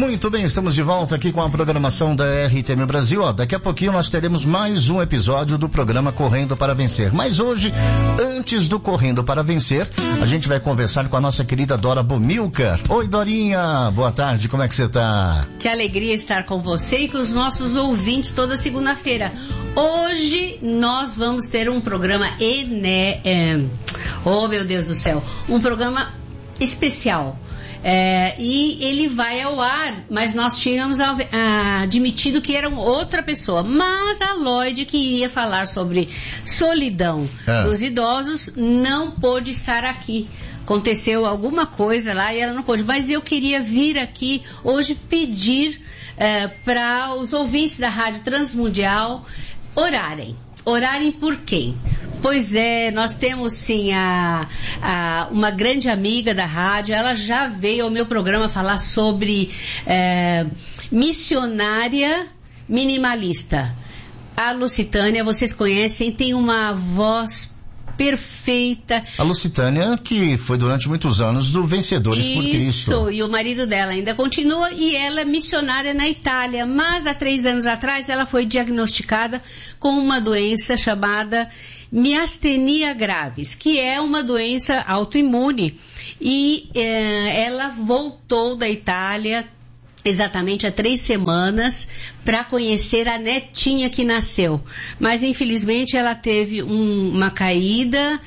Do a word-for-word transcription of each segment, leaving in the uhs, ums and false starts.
Muito bem, estamos de volta aqui com a programação da R T M Brasil. Ó, daqui a pouquinho nós teremos mais um episódio do programa Correndo para Vencer. Mas hoje, antes do Correndo para Vencer, a gente vai conversar com a nossa querida Dora Bomilcar. Oi, Dorinha, boa tarde, como é que você tá? Que alegria estar com você e com os nossos ouvintes toda segunda-feira. Hoje nós vamos ter um programa ené... É... Oh, meu Deus do céu, um programa especial. É, e ele vai ao ar, mas nós tínhamos a, a, admitido que era outra pessoa. Mas a Lloyd, que iria falar sobre solidão ah. dos idosos, não pôde estar aqui. Aconteceu alguma coisa lá e ela não pôde. Mas eu queria vir aqui hoje pedir é, para os ouvintes da Rádio Transmundial orarem. Orarem por quem? Pois é, nós temos sim a, a, uma grande amiga da rádio, ela já veio ao meu programa falar sobre é, missionária minimalista. A Lucitânia, vocês conhecem, tem uma voz perfeita. A Lucitânia, que foi durante muitos anos do Vencedores por Cristo. Isso, e o marido dela ainda continua, e ela é missionária na Itália, mas há três anos atrás ela foi diagnosticada com uma doença chamada miastenia gravis, que é uma doença autoimune, e eh, ela voltou da Itália exatamente há três semanas para conhecer a netinha que nasceu. Mas infelizmente ela teve um, uma caída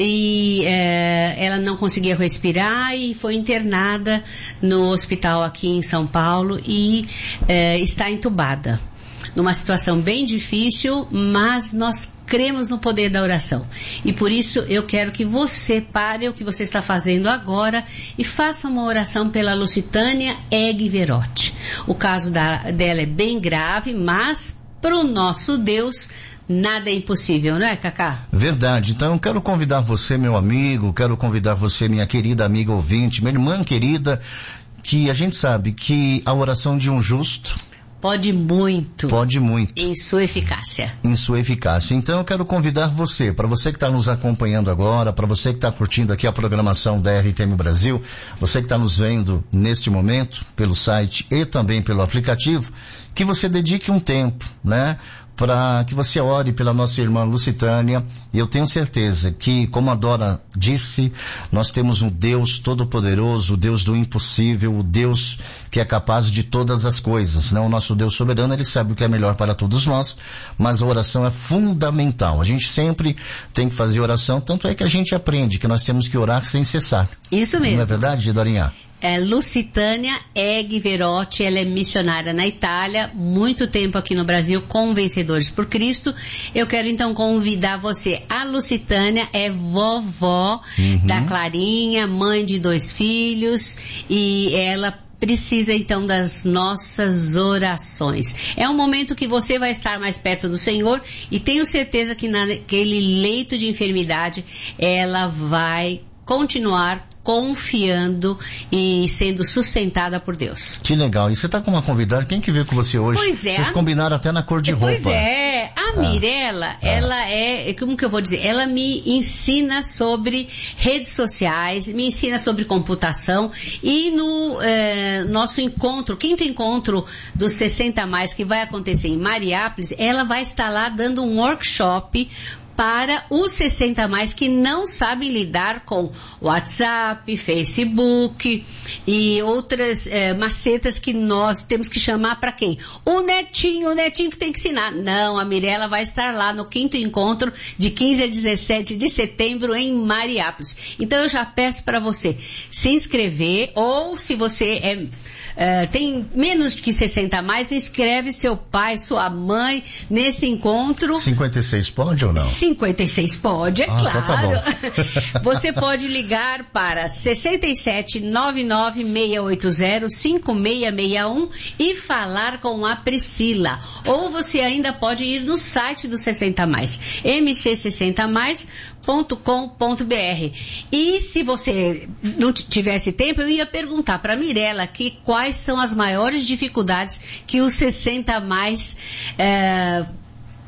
e é, ela não conseguia respirar e foi internada no hospital aqui em São Paulo e é, está entubada. Numa situação bem difícil, mas nós cremos no poder da oração. E por isso eu quero que você pare o que você está fazendo agora e faça uma oração pela Lucitânia Egg Verotti. O caso da, dela é bem grave, mas para o nosso Deus nada é impossível, não é, Cacá? Verdade. Então eu quero convidar você, meu amigo, quero convidar você, minha querida amiga ouvinte, minha irmã querida, que a gente sabe que a oração de um justo Pode muito. Pode muito. Em sua eficácia. Em sua eficácia. Então eu quero convidar você, para você que está nos acompanhando agora, para você que está curtindo aqui a programação da R T M Brasil, você que está nos vendo neste momento, pelo site e também pelo aplicativo, que você dedique um tempo, né? Para que você ore pela nossa irmã Lucitânia. E eu tenho certeza que, como a Dora disse, nós temos um Deus todo-poderoso, o Deus do impossível, o Deus que é capaz de todas as coisas, né? O nosso Deus soberano, ele sabe o que é melhor para todos nós, mas a oração é fundamental. A gente sempre tem que fazer oração, tanto é que a gente aprende que nós temos que orar sem cessar. Isso mesmo. Não é verdade, Dorinha? É Lucitânia Egg Verotti, ela é missionária na Itália, muito tempo aqui no Brasil com Vencedores por Cristo. Eu quero então convidar você. A Lucitânia é vovó uhum. da Clarinha, mãe de dois filhos, e ela precisa então das nossas orações. É um momento que você vai estar mais perto do Senhor e tenho certeza que naquele leito de enfermidade ela vai continuar confiando e sendo sustentada por Deus. Que legal. E você está com uma convidada, quem que veio com você hoje? Pois é. Vocês combinaram até na cor de roupa. Pois é. A ah. Mirella, ah. ela é, como que eu vou dizer? Ela me ensina sobre redes sociais, me ensina sobre computação e no eh, nosso encontro, quinto encontro dos sessenta a mais que vai acontecer em Mariápolis, ela vai estar lá dando um workshop para os sessenta a mais que não sabem lidar com WhatsApp, Facebook e outras é, macetas que nós temos que chamar para quem? O netinho, o netinho que tem que ensinar. Não, a Mirella vai estar lá no quinto encontro de quinze a dezessete de setembro em Mariápolis. Então eu já peço para você se inscrever ou se você é... Uh, tem menos que sessenta a mais, inscreve seu pai, sua mãe nesse encontro. cinquenta e seis pode ou não? cinquenta e seis pode, é ah, claro. Então tá bom. Você pode ligar para sessenta e sete, nove nove seis oito zero, cinco seis seis um e falar com a Priscila. Ou você ainda pode ir no site do sessenta a mais, m c sessenta a mais ponto com ponto b r. E se você não tivesse tempo, eu ia perguntar para a Mirella aqui quais são as maiores dificuldades que os sessenta a mais é,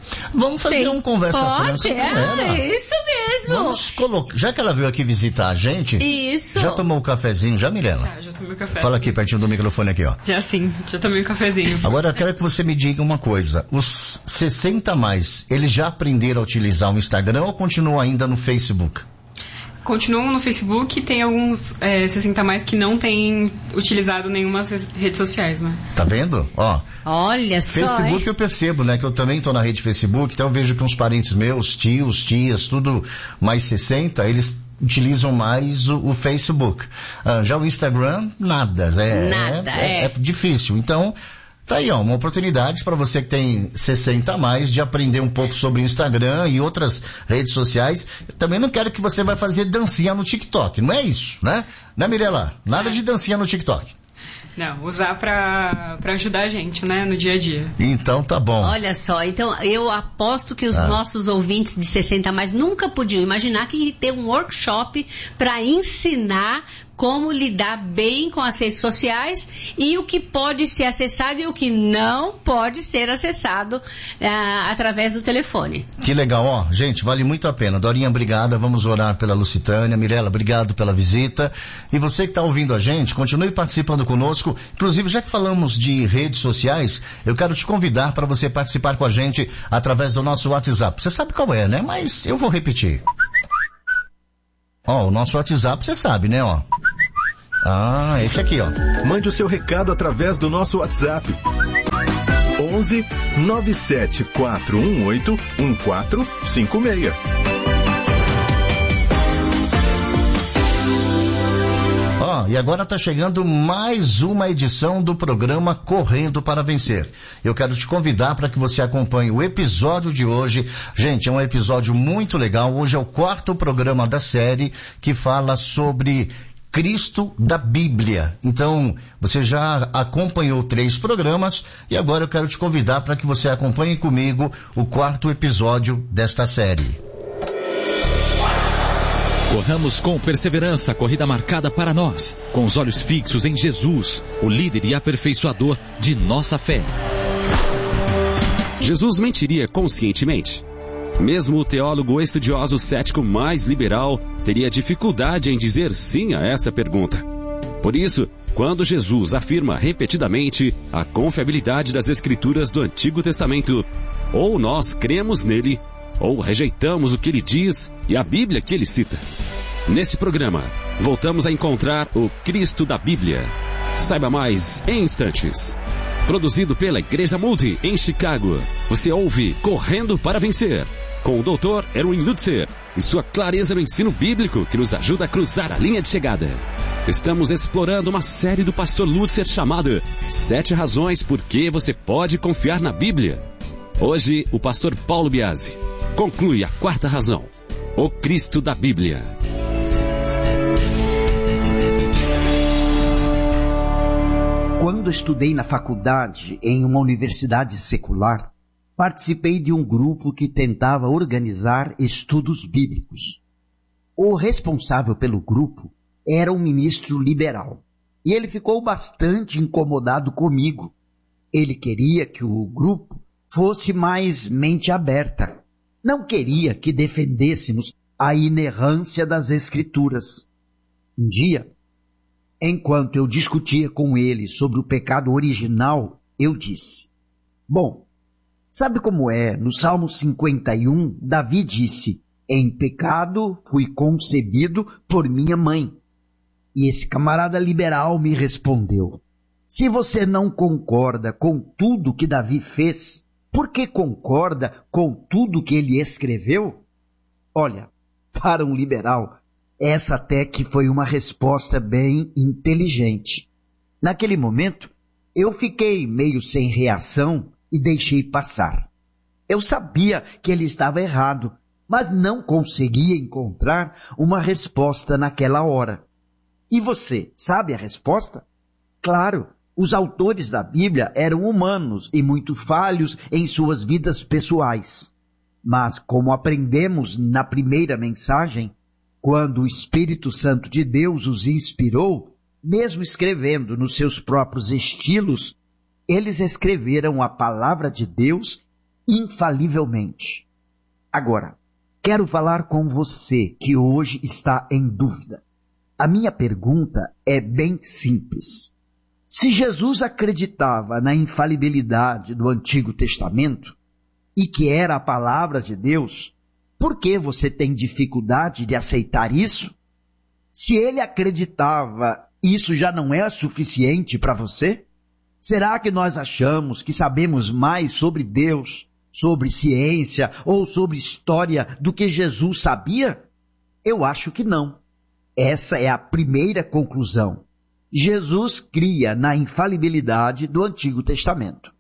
Vamos fazer Sim. um conversa Pode, franca com ela. é, isso mesmo. Vamos colocar, já que ela veio aqui visitar a gente, Isso. já tomou o cafezinho, já, Mirela? Já, já tomei o café. Fala aqui pertinho do microfone aqui, ó. Já sim, já tomei o cafezinho. Agora eu quero que você me diga uma coisa, os sessenta a mais, eles já aprenderam a utilizar o Instagram ou continuam ainda no Facebook? Continuam no Facebook, tem alguns é, sessenta a mais que não têm utilizado nenhuma redes sociais, né? Tá vendo? Ó. Olha só, Facebook hein? eu percebo, né? Que eu também tô na rede Facebook, então eu vejo que uns parentes meus, tios, tias, tudo mais sessenta, eles utilizam mais o, o Facebook. Ah, já o Instagram, nada. É, Nada, é, é. é difícil. Então, tá aí, ó, uma oportunidade para você que tem sessenta a mais de aprender um pouco sobre Instagram e outras redes sociais. Eu também não quero que você vai fazer dancinha no TikTok, não é isso, né? Né, Mirela? Nada de dancinha no TikTok. Não, usar pra, pra ajudar a gente, né, no dia a dia. Então tá bom. Olha só, então eu aposto que os Ah. nossos ouvintes de sessenta a mais nunca podiam imaginar que ia ter um workshop para ensinar como lidar bem com as redes sociais e o que pode ser acessado e o que não pode ser acessado ah, através do telefone. Que legal, ó, gente, vale muito a pena. Dorinha, obrigada, vamos orar pela Lucitânia. Mirela, obrigado pela visita. E você que está ouvindo a gente, continue participando conosco. Inclusive, já que falamos de redes sociais, eu quero te convidar para você participar com a gente através do nosso WhatsApp. Você sabe qual é, né? Mas eu vou repetir. Ó, o nosso WhatsApp você sabe, né, ó. Ah, esse aqui, ó. Mande o seu recado através do nosso WhatsApp. onze nove sete quatro um oito um quatro cinco seis. Ó, e agora tá chegando mais uma edição do programa Correndo para Vencer. Eu quero te convidar para que você acompanhe o episódio de hoje. Gente, é um episódio muito legal. Hoje é o quarto programa da série que fala sobre Cristo da Bíblia. Então, você já acompanhou três programas e agora eu quero te convidar para que você acompanhe comigo o quarto episódio desta série. Corramos com perseverança a corrida marcada para nós, com os olhos fixos em Jesus, o líder e aperfeiçoador de nossa fé. Jesus mentiria conscientemente. Mesmo o teólogo estudioso cético mais liberal teria dificuldade em dizer sim a essa pergunta. Por isso, quando Jesus afirma repetidamente a confiabilidade das Escrituras do Antigo Testamento, ou nós cremos nele, ou rejeitamos o que ele diz e a Bíblia que ele cita. Neste programa, voltamos a encontrar o Cristo da Bíblia. Saiba mais em instantes. Produzido pela Igreja Multi, em Chicago. Você ouve Correndo para Vencer, com o doutor Erwin Lutzer e sua clareza no ensino bíblico que nos ajuda a cruzar a linha de chegada. Estamos explorando uma série do pastor Lutzer chamada Sete Razões por que você pode confiar na Bíblia. Hoje, o pastor Paulo Biasi conclui a quarta razão, o Cristo da Bíblia. Quando estudei na faculdade, em uma universidade secular, participei de um grupo que tentava organizar estudos bíblicos. O responsável pelo grupo era um ministro liberal, e ele ficou bastante incomodado comigo. Ele queria que o grupo fosse mais mente aberta. Não queria que defendêssemos a inerrância das Escrituras. Um dia, enquanto eu discutia com ele sobre o pecado original, eu disse: Bom, sabe como é? No Salmo cinquenta e um, Davi disse: Em pecado fui concebido por minha mãe. E esse camarada liberal me respondeu: Se você não concorda com tudo que Davi fez, por que concorda com tudo que ele escreveu? Olha, para um liberal, essa até que foi uma resposta bem inteligente. Naquele momento, eu fiquei meio sem reação e deixei passar. Eu sabia que ele estava errado, mas não conseguia encontrar uma resposta naquela hora. E você, sabe a resposta? Claro, os autores da Bíblia eram humanos e muito falhos em suas vidas pessoais. Mas, como aprendemos na primeira mensagem, quando o Espírito Santo de Deus os inspirou, mesmo escrevendo nos seus próprios estilos, eles escreveram a palavra de Deus infalivelmente. Agora, quero falar com você que hoje está em dúvida. A minha pergunta é bem simples. Se Jesus acreditava na infalibilidade do Antigo Testamento e que era a palavra de Deus, por que você tem dificuldade de aceitar isso? Se ele acreditava, isso já não é suficiente para você? Será que nós achamos que sabemos mais sobre Deus, sobre ciência ou sobre história do que Jesus sabia? Eu acho que não. Essa é a primeira conclusão. Jesus cria na infalibilidade do Antigo Testamento.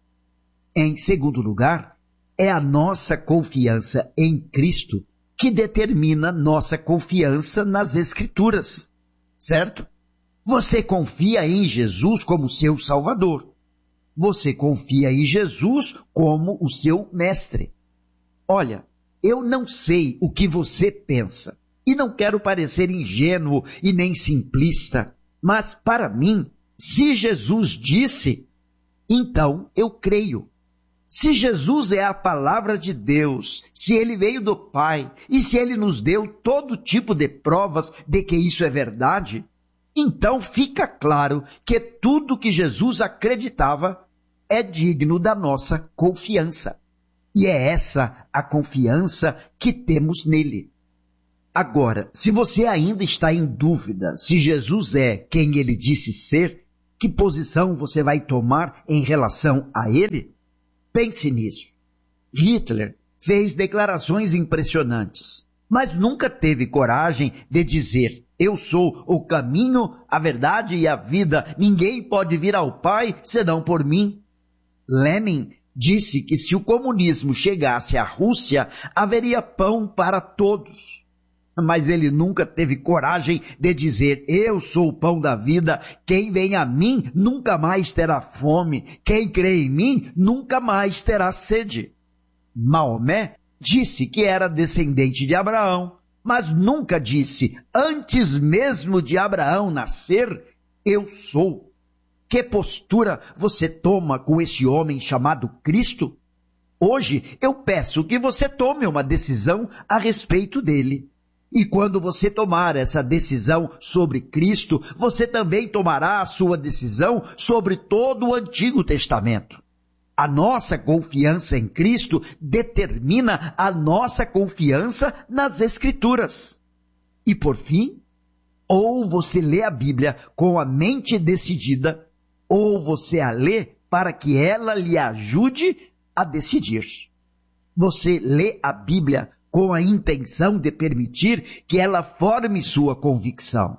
Em segundo lugar, é a nossa confiança em Cristo que determina nossa confiança nas Escrituras, certo? Você confia em Jesus como seu Salvador. Você confia em Jesus como o seu mestre. Olha, eu não sei o que você pensa, e não quero parecer ingênuo e nem simplista, mas para mim, se Jesus disse, então eu creio. Se Jesus é a palavra de Deus, se ele veio do Pai e se ele nos deu todo tipo de provas de que isso é verdade, então fica claro que tudo que Jesus acreditava é digno da nossa confiança. E é essa a confiança que temos nele. Agora, se você ainda está em dúvida se Jesus é quem ele disse ser, que posição você vai tomar em relação a ele? Pense nisso. Hitler fez declarações impressionantes, mas nunca teve coragem de dizer: eu sou o caminho, a verdade e a vida, ninguém pode vir ao Pai senão por mim. Lenin disse que se o comunismo chegasse à Rússia, haveria pão para todos. Mas ele nunca teve coragem de dizer: eu sou o pão da vida, quem vem a mim nunca mais terá fome, quem crê em mim nunca mais terá sede. Maomé disse que era descendente de Abraão, mas nunca disse, antes mesmo de Abraão nascer, eu sou. Que postura você toma com esse homem chamado Cristo? Hoje eu peço que você tome uma decisão a respeito dele. E quando você tomar essa decisão sobre Cristo, você também tomará a sua decisão sobre todo o Antigo Testamento. A nossa confiança em Cristo determina a nossa confiança nas Escrituras. E por fim, ou você lê a Bíblia com a mente decidida, ou você a lê para que ela lhe ajude a decidir. Você lê a Bíblia com a intenção de permitir que ela forme sua convicção.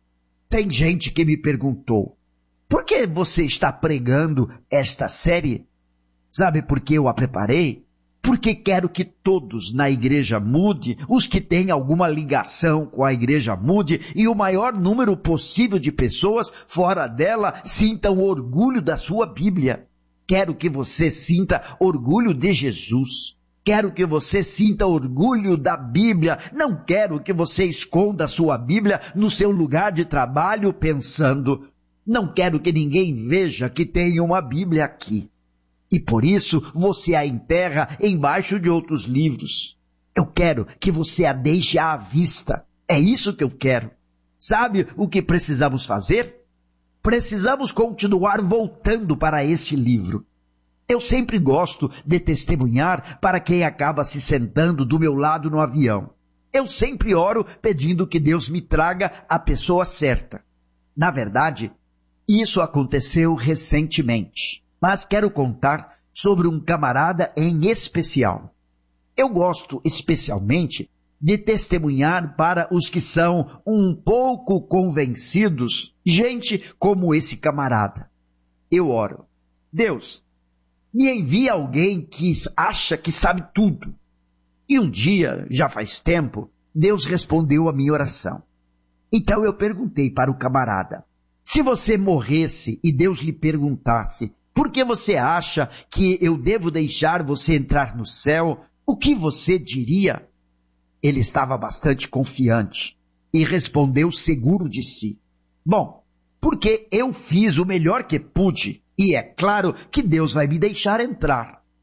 Tem gente que me perguntou, por que você está pregando esta série? Sabe por que eu a preparei? Porque quero que todos na igreja mude, os que têm alguma ligação com a igreja mude, e o maior número possível de pessoas fora dela sintam orgulho da sua Bíblia. Quero que você sinta orgulho de Jesus. Quero que você sinta orgulho da Bíblia. Não quero que você esconda a sua Bíblia no seu lugar de trabalho pensando: não quero que ninguém veja que tem uma Bíblia aqui. E por isso você a enterra embaixo de outros livros. Eu quero que você a deixe à vista. É isso que eu quero. Sabe o que precisamos fazer? Precisamos continuar voltando para este livro. Eu sempre gosto de testemunhar para quem acaba se sentando do meu lado no avião. Eu sempre oro pedindo que Deus me traga a pessoa certa. Na verdade, isso aconteceu recentemente, mas quero contar sobre um camarada em especial. Eu gosto especialmente de testemunhar para os que são um pouco convencidos, gente como esse camarada. Eu oro: Deus, me envia alguém que acha que sabe tudo. E um dia, já faz tempo, Deus respondeu a minha oração. Então eu perguntei para o camarada: se você morresse e Deus lhe perguntasse, por que você acha que eu devo deixar você entrar no céu, o que você diria? Ele estava bastante confiante e respondeu seguro de si: bom, porque eu fiz o melhor que pude. E é claro que Deus vai me deixar entrar.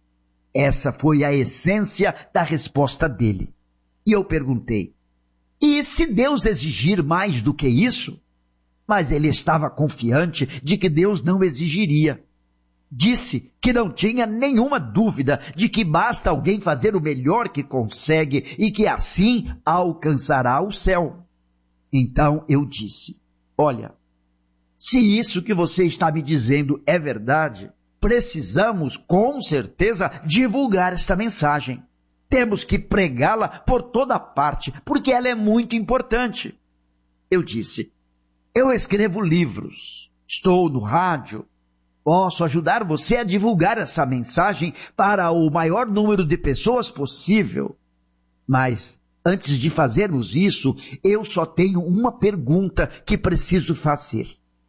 Essa foi a essência da resposta dele. E eu perguntei, e se Deus exigir mais do que isso? Mas ele estava confiante de que Deus não exigiria. Disse que não tinha nenhuma dúvida de que basta alguém fazer o melhor que consegue e que assim alcançará o céu. Então eu disse, olha, se isso que você está me dizendo é verdade, precisamos com certeza divulgar esta mensagem. Temos que pregá-la por toda parte, porque ela é muito importante. Eu disse, eu escrevo livros, estou no rádio, posso ajudar você a divulgar essa mensagem para o maior número de pessoas possível. Mas, antes de fazermos isso, eu só tenho uma pergunta que preciso fazer.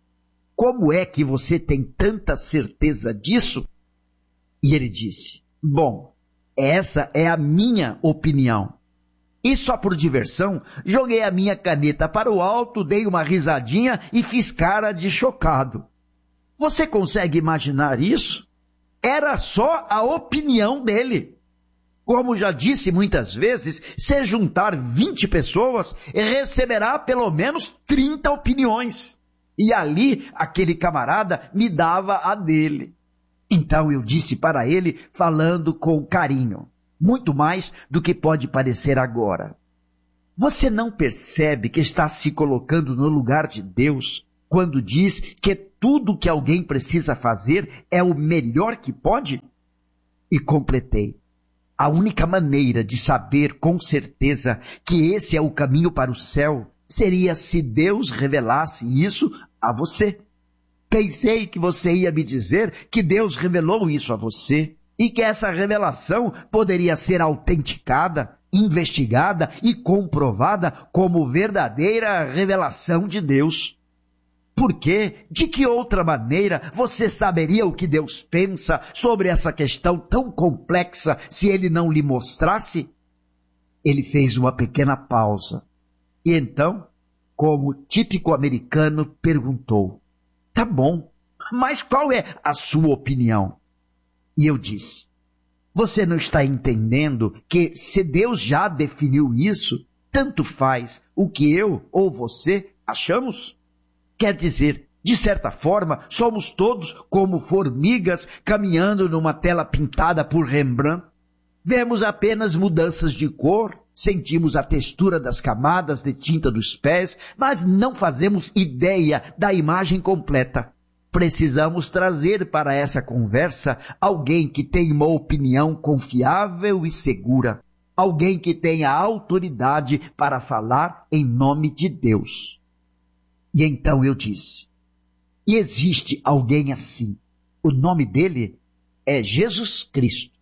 Como é que você tem tanta certeza disso? E ele disse, bom, essa é a minha opinião. E só por diversão, joguei a minha caneta para o alto, dei uma risadinha e fiz cara de chocado. Você consegue imaginar isso? Era só a opinião dele. Como já disse muitas vezes, se juntar vinte pessoas, receberá pelo menos trinta opiniões. E ali, aquele camarada me dava a dele. Então eu disse para ele, falando com carinho, muito mais do que pode parecer agora. Você não percebe que está se colocando no lugar de Deus quando diz que tudo que alguém precisa fazer é o melhor que pode? E completei. A única maneira de saber com certeza que esse é o caminho para o céu seria se Deus revelasse isso a você. Pensei que você ia me dizer que Deus revelou isso a você e que essa revelação poderia ser autenticada, investigada e comprovada como verdadeira revelação de Deus. Porque, de que outra maneira você saberia o que Deus pensa sobre essa questão tão complexa se ele não lhe mostrasse? Ele fez uma pequena pausa. E então, como típico americano, perguntou, tá bom, mas qual é a sua opinião? E eu disse, você não está entendendo que se Deus já definiu isso, tanto faz o que eu ou você achamos? Quer dizer, de certa forma, somos todos como formigas caminhando numa tela pintada por Rembrandt. Vemos apenas mudanças de cor, sentimos a textura das camadas de tinta dos pés, mas não fazemos ideia da imagem completa. Precisamos trazer para essa conversa alguém que tenha uma opinião confiável e segura, alguém que tenha autoridade para falar em nome de Deus. E então eu disse, e existe alguém assim, o nome dele é Jesus Cristo.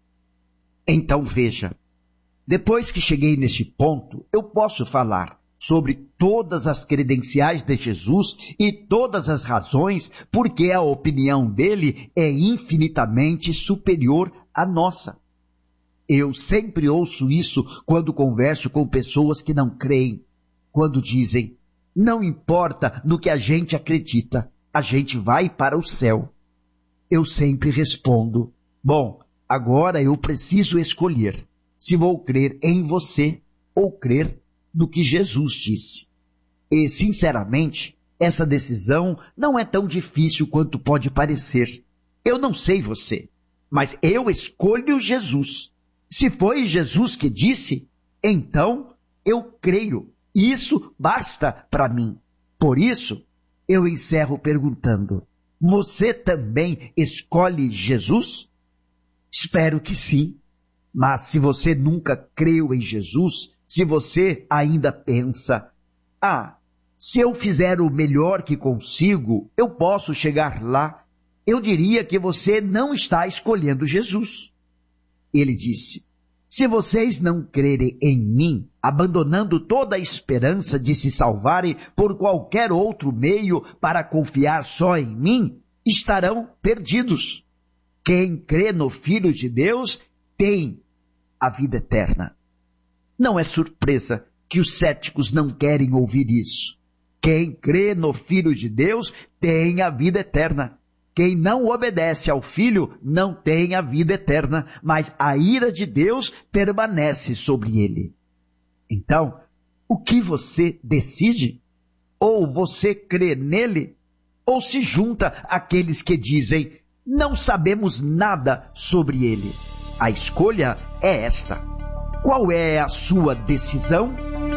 Então veja, depois que cheguei neste ponto, eu posso falar sobre todas as credenciais de Jesus e todas as razões porque a opinião dele é infinitamente superior à nossa. Eu sempre ouço isso quando converso com pessoas que não creem, quando dizem, não importa no que a gente acredita, a gente vai para o céu. Eu sempre respondo, bom, agora eu preciso escolher se vou crer em você ou crer no que Jesus disse. E, sinceramente, essa decisão não é tão difícil quanto pode parecer. Eu não sei você, mas eu escolho Jesus. Se foi Jesus que disse, então eu creio. Isso basta para mim. Por isso, eu encerro perguntando, você também escolhe Jesus? Espero que sim. Mas se você nunca creu em Jesus, se você ainda pensa, ah, se eu fizer o melhor que consigo, eu posso chegar lá, eu diria que você não está escolhendo Jesus. Ele disse, se vocês não crerem em mim, abandonando toda a esperança de se salvarem por qualquer outro meio para confiar só em mim, estarão perdidos. Quem crê no Filho de Deus tem a vida eterna. Não é surpresa que os céticos não querem ouvir isso. Quem crê no Filho de Deus tem a vida eterna. Quem não obedece ao Filho não tem a vida eterna, mas a ira de Deus permanece sobre ele. Então, o que você decide? Ou você crê nele, ou se junta àqueles que dizem, não sabemos nada sobre ele. A escolha é esta. Qual é a sua decisão?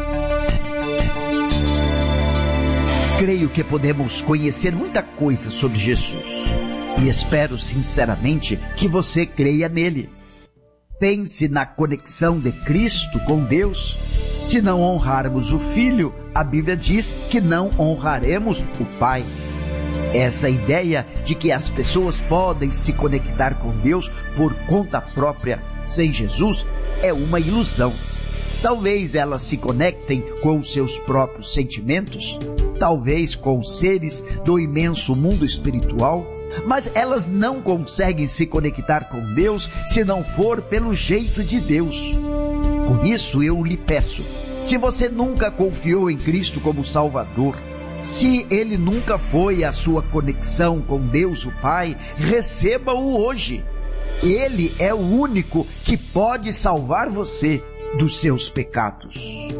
Creio que podemos conhecer muita coisa sobre Jesus. E espero sinceramente que você creia nele. Pense na conexão de Cristo com Deus. Se não honrarmos o Filho, a Bíblia diz que não honraremos o Pai. Essa ideia de que as pessoas podem se conectar com Deus por conta própria, sem Jesus, é uma ilusão. Talvez elas se conectem com os seus próprios sentimentos, talvez com seres do imenso mundo espiritual, mas elas não conseguem se conectar com Deus se não for pelo jeito de Deus. Por isso eu lhe peço, se você nunca confiou em Cristo como Salvador, se Ele nunca foi a sua conexão com Deus o Pai, receba-o hoje. Ele é o único que pode salvar você dos seus pecados.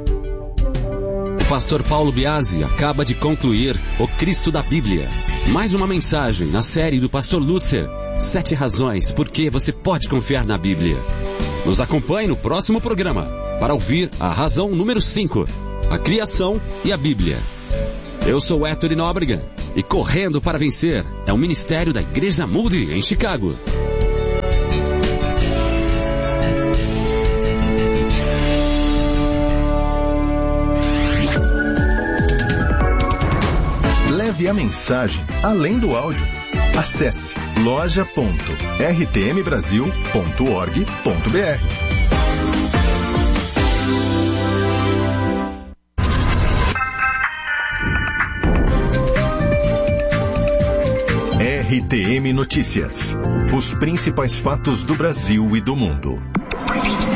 O pastor Paulo Biasi acaba de concluir o Cristo da Bíblia. Mais uma mensagem na série do pastor Lutzer. Sete razões por que você pode confiar na Bíblia. Nos acompanhe no próximo programa para ouvir a razão número cinco. A criação e a Bíblia. Eu sou Héctor Nóbrega e Correndo para Vencer é um ministério da Igreja Moody em Chicago. Leve a mensagem além do áudio. Acesse loja ponto r t m brasil ponto org ponto b r. R T M Notícias. Os principais fatos do Brasil e do mundo.